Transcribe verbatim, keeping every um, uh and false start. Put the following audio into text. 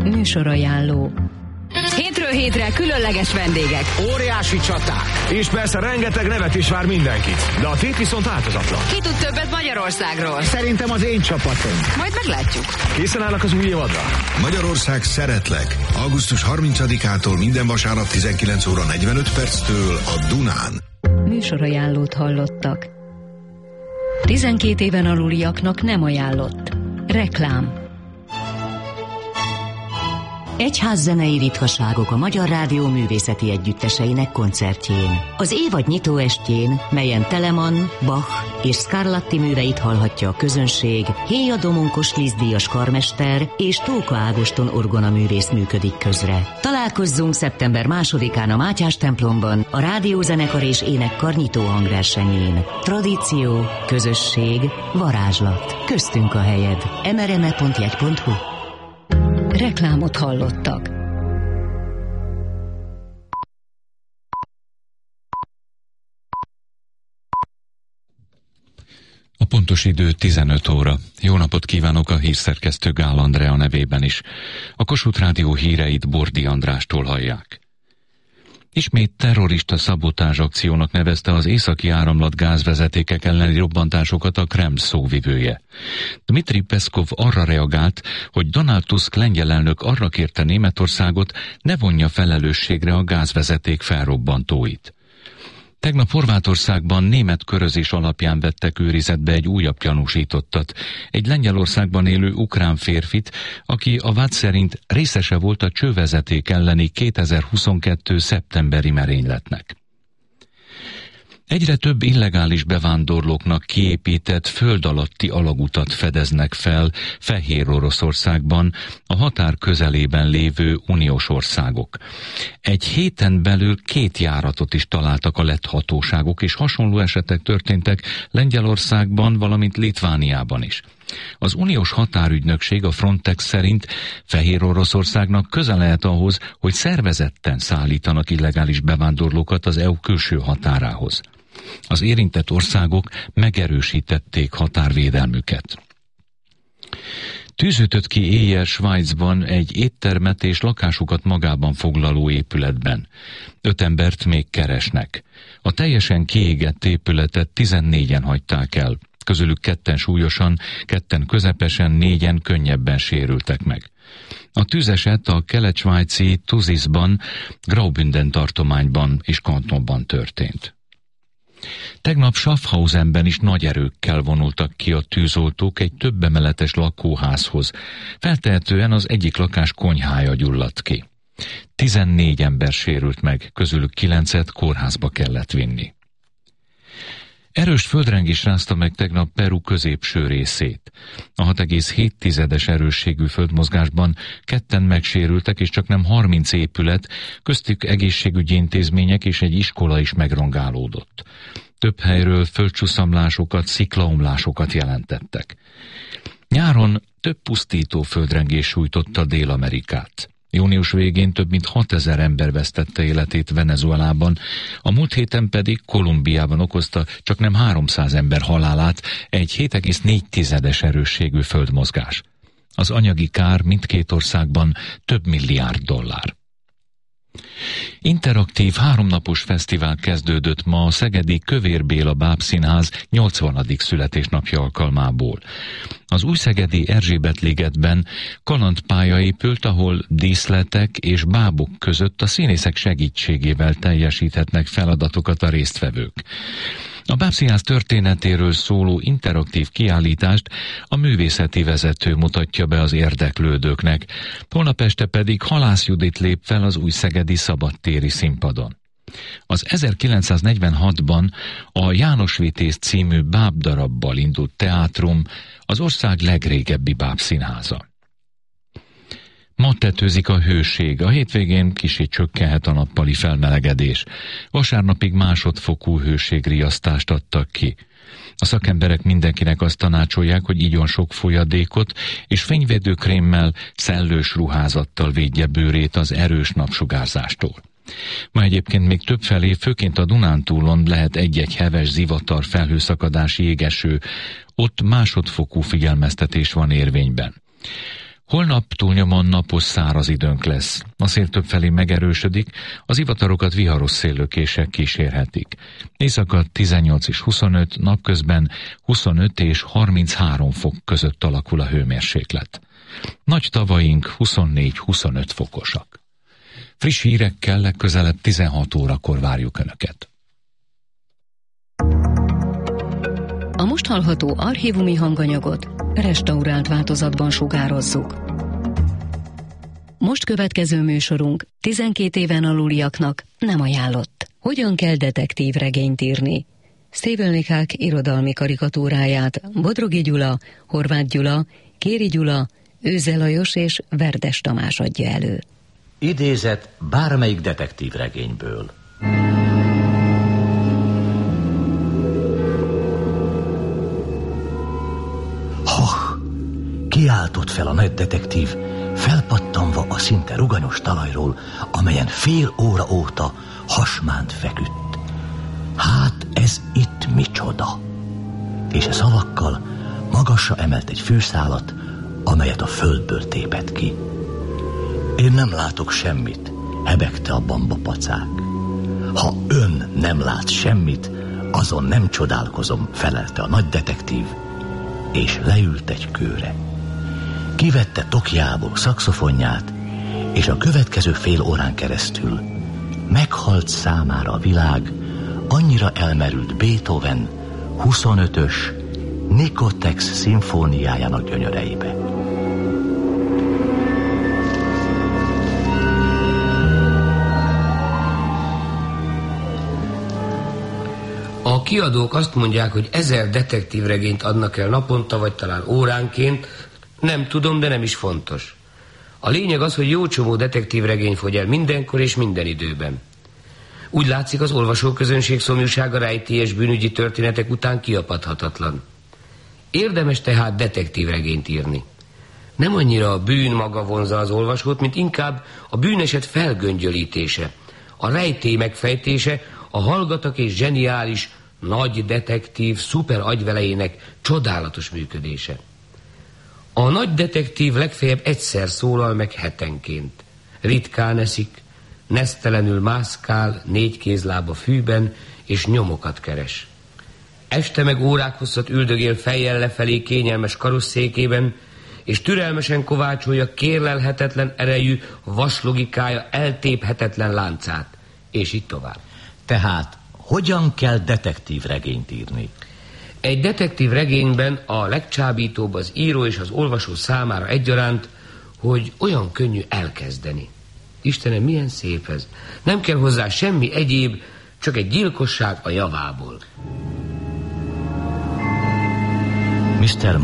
Műsorajánló. Hétről hétre különleges vendégek. Óriási csaták. És persze rengeteg nevet is vár mindenkit. De a tét viszont változatlan. Ki tud többet Magyarországról? Szerintem az én csapatom. Majd meglátjuk. Készen állnak az új évadra? Magyarország szeretlek. augusztus harmincadikától minden vasárnap tizenkilenc óra negyvenöt perctől a Dunán. Műsorajánlót hallottak. tizenkét éven aluliaknak nem ajánlott. Reklám. Egyházzenei ritkaságok a Magyar Rádió művészeti együtteseinek koncertjén. Az évad nyitó estjén, melyen Telemann, Bach és Scarlatti műveit hallhatja a közönség, Héja Domonkos Liszt-díjas karmester és Tóka Ágoston orgonaművész működik közre. Találkozzunk szeptember másodikán a Mátyás templomban a rádiózenekar és énekkar nyitó hangversenyén. Tradíció, közösség, varázslat. Köztünk a helyed. em er em e pont jegy pont hu. Reklámot hallottak. A pontos idő tizenöt óra. Jó napot kívánok a hírszerkesztő Gál Andrea nevében is. A Kossuth Rádió híreit Bordi Andrástól hallják. Ismét terrorista szabotázs akciónak nevezte az északi áramlat gázvezetékek elleni robbantásokat a Kreml szóvivője. Dmitri Peszkov arra reagált, hogy Donald Tusk lengyel elnök arra kérte Németországot, ne vonja felelősségre a gázvezeték felrobbantóit. Tegnap Horvátországban német körözés alapján vettek őrizetbe egy újabb gyanúsítottat, egy Lengyelországban élő ukrán férfit, aki a vád szerint részese volt a csővezeték elleni kétezer-huszonkettő szeptemberi merényletnek. Egyre több illegális bevándorlóknak kiépített föld alatti alagutat fedeznek fel Fehér Oroszországban, a határ közelében lévő uniós országok. Egy héten belül két járatot is találtak a lett hatóságok, és hasonló esetek történtek Lengyelországban, valamint Litvániában is. Az uniós határügynökség, a Frontex szerint Fehér Oroszországnak köze lehet ahhoz, hogy szervezetten szállítanak illegális bevándorlókat az é u külső határához. Az érintett országok megerősítették határvédelmüket. Tűzütött ki éjjel Svájcban egy éttermet és lakásukat magában foglaló épületben. Öt embert még keresnek. A teljesen kiégett épületet tizennégyen hagyták el. Közülük ketten súlyosan, ketten közepesen, négyen könnyebben sérültek meg. A tűzeset a kelet-svájci Tuzisban, Graubünden tartományban és kantonban történt. Tegnap Schaffhausenben is nagy erőkkel vonultak ki a tűzoltók egy többemeletes lakóházhoz. Feltehetően az egyik lakás konyhája gyulladt ki. Tizennégy ember sérült meg, közülük kilencet kórházba kellett vinni. Erős földrengés rázta meg tegnap Peru középső részét. A hat egész hét tizedes erősségű földmozgásban ketten megsérültek, és csaknem harminc épület, köztük egészségügyi intézmények és egy iskola is megrongálódott. Több helyről földcsuszamlásokat, sziklaomlásokat jelentettek. Nyáron több pusztító földrengés sújtotta Dél-Amerikát. Június végén több mint hatezer ember vesztette életét Venezuelában, a múlt héten pedig Kolumbiában okozta csaknem háromszáz ember halálát egy hét egész négy tizedes erősségű földmozgás. Az anyagi kár mindkét országban több milliárd dollár. Interaktív háromnapos fesztivál kezdődött ma a szegedi Kövér Béla Bábszínház nyolcvanadik születésnapja alkalmából. Az újszegedi Erzsébet-ligetben kalandpálya épült, ahol díszletek és bábuk között a színészek segítségével teljesíthetnek feladatokat a résztvevők. A Bábszínház történetéről szóló interaktív kiállítást a művészeti vezető mutatja be az érdeklődőknek, holnap este pedig Halász Judit lép fel az újszegedi szabadtéri színpadon. Az ezerkilencszáznegyvenhatban a János Vitéz című bábdarabbal indult teátrum az ország legrégebbi bábszínháza. Ma tetőzik a hőség, a hétvégén kicsit csökkenhet a nappali felmelegedés. Vasárnapig másodfokú hőségriasztást adtak ki. A szakemberek mindenkinek azt tanácsolják, hogy igyon sok folyadékot, és fényvédőkrémmel, szellős ruházattal védje bőrét az erős napsugárzástól. Ma egyébként még többfelé, főként a Dunántúlon lehet egy-egy heves zivatar, felhőszakadási jégeső, ott másodfokú figyelmeztetés van érvényben. Holnap túlnyomon napos száraz időnk lesz. A szél többfelé megerősödik, az ivatarokat viharos széllökések kísérhetik. Éjszaka tizennyolc és huszonöt, napközben huszonöt és harminchárom fok között alakul a hőmérséklet. Nagy tavaink huszonnégy-huszonöt fokosak. Friss hírekkel legközelebb tizenhat órakor várjuk Önöket. A most hallható archívumi hanganyagot restaurált változatban sugározzuk. Most következő műsorunk tizenkét éven aluliaknak nem ajánlott. Hogyan kell detektív regényt írni? Sztévelnikák irodalmi karikatúráját Bodrogi Gyula, Horváth Gyula, Kéri Gyula, Őze Lajos és Verdes Tamás adja elő. Idézet bármelyik detektív regényből. Ha! Kiáltott fel a nagy detektív, felpattanva a szinte ruganyos talajról, amelyen fél óra óta hasmánt feküdt. Hát ez itt micsoda? És a szavakkal magasra emelt egy fűszálat, amelyet a földből tépett ki. Én nem látok semmit, hebegte a bambapacák. Ha ön nem lát semmit, azon nem csodálkozom, felelte a nagy detektív, és leült egy kőre. Kivette tokjából szaxofonját, és a következő fél órán keresztül meghalt számára a világ, annyira elmerült Beethoven huszonötös Nikotex szimfóniájának gyönyöreibe. A kiadók azt mondják, hogy ezer detektív regényt adnak el naponta, vagy talán óránként. Nem tudom, de nem is fontos. A lényeg az, hogy jó csomó detektív regény fogy el mindenkor és minden időben. Úgy látszik, az olvasóközönség szomjúsága rejtélyes bűnügyi történetek után kiapadhatatlan. Érdemes tehát detektív regényt írni. Nem annyira a bűn maga vonzza az olvasót, mint inkább a bűneset felgöngyölítése, a rejtély megfejtése, a hallgatak és zseniális, nagy detektív, szuper agyvelejének csodálatos működése. A nagy detektív legfeljebb egyszer szólal meg hetenként. Ritkán eszik, nesztelenül mászkál, négy kézláb a fűben, és nyomokat keres. Este meg órák hosszat üldögél fejjel lefelé kényelmes karosszékében, és türelmesen kovácsolja kérlelhetetlen erejű vaslogikája eltéphetetlen láncát, és így tovább. Tehát hogyan kell detektív regényt írni? Egy detektív regényben a legcsábítóbb az író és az olvasó számára egyaránt, hogy olyan könnyű elkezdeni. Istenem, milyen szép ez. Nem kell hozzá semmi egyéb, csak egy gyilkosság a javából. miszter